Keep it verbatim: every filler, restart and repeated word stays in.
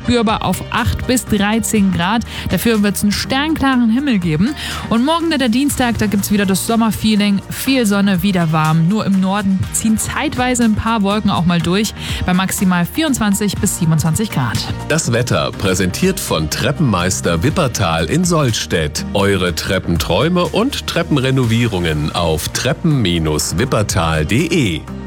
spürbar auf acht bis dreizehn Grad. Dafür wird es einen sternklaren Himmel geben. Und morgen der Dienstag, da gibt es wieder das Sommerfeeling. Viel Sonne, wieder warm. Nur im Norden ziehen zeitweise ein paar Wolken auch mal durch. Bei maximal vierundzwanzig bis siebenundzwanzig Grad. Das Wetter präsentiert von Treppenmeister Wippertal in Sollstedt. Eure Treppenträume und Treppenrenovierungen auf treppen Bindestrich wippertal punkt de.